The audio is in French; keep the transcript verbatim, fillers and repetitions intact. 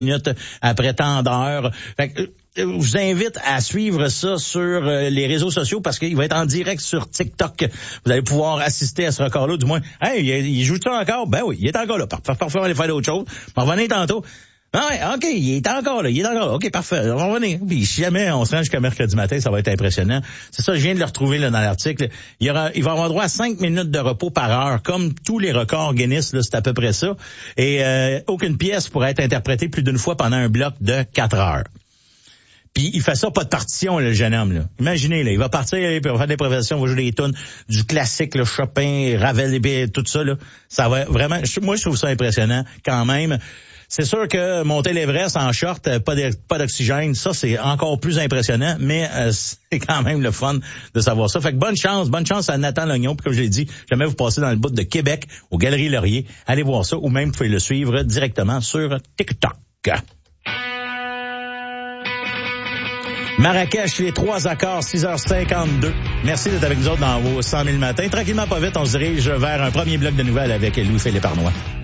minutes après tant d'heures. Fait que, je vous invite à suivre ça sur les réseaux sociaux parce qu'il va être en direct sur TikTok. Vous allez pouvoir assister à ce record-là. Du moins, hey, il joue-tu encore? Ben oui, il est encore là. Parfait, parfait, on va aller faire d'autres choses. On va revenir tantôt. Ah ouais, OK, il est encore là, il est encore là. OK, parfait, on va revenir. Puis si jamais on se rend jusqu'à mercredi matin, ça va être impressionnant. C'est ça, je viens de le retrouver là dans l'article. Il y aura, il va avoir droit à cinq minutes de repos par heure, comme tous les records Guinness, là, c'est à peu près ça. Et euh, aucune pièce pourrait être interprétée plus d'une fois pendant un bloc de quatre heures. Puis il fait ça pas de partition, là, le jeune homme, là. Imaginez, là, il va partir, il va faire des professions, il va jouer des tunes, du classique, le Chopin, Ravel, et tout ça, là. Ça va vraiment, moi, je trouve ça impressionnant, quand même. C'est sûr que monter l'Everest en short, pas de, pas d'oxygène, ça, c'est encore plus impressionnant, mais euh, c'est quand même le fun de savoir ça. Fait que bonne chance, bonne chance à Nathan Lognon. Puis comme je l'ai dit, jamais vous passez dans le bout de Québec, aux Galeries Laurier, allez voir ça, ou même vous pouvez le suivre directement sur TikTok. Marrakech, les trois accords, six heures cinquante-deux. Merci d'être avec nous autres dans vos cent mille matins. Tranquillement, pas vite, on se dirige vers un premier bloc de nouvelles avec Louis-Philippe Arnois.